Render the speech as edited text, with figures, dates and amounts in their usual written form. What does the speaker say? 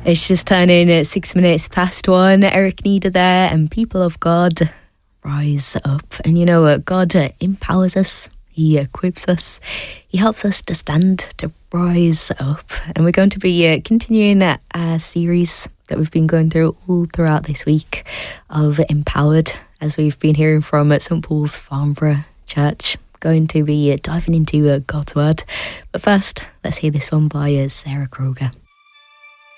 It's just turning at 6 minutes past 1. Eric Nida there, and people of God, rise up. And you know what? God empowers us. He equips us. He helps us to stand, to rise up. And we're going to be continuing a series that we've been going through all throughout this week of Empowered, as we've been hearing from at St Paul's Farnborough Church. Going to be diving into God's Word. But first, let's hear this one by Sarah Kroger.